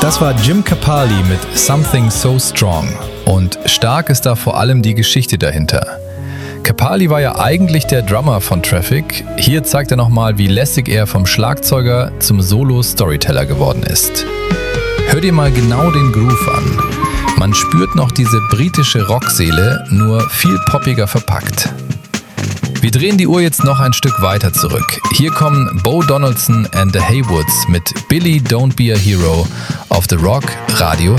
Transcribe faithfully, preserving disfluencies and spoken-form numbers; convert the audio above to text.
Das war Jim Capaldi mit Something So Strong. Und stark ist da vor allem die Geschichte dahinter. Capaldi war ja eigentlich der Drummer von Traffic. Hier zeigt er nochmal, wie lässig er vom Schlagzeuger zum Solo-Storyteller geworden ist. Hör dir mal genau den Groove an. Man spürt noch diese britische Rockseele, nur viel poppiger verpackt. Wir drehen die Uhr jetzt noch ein Stück weiter zurück. Hier kommen Bo Donaldson and the Haywoods mit Billy Don't Be a Hero auf The Rock Radio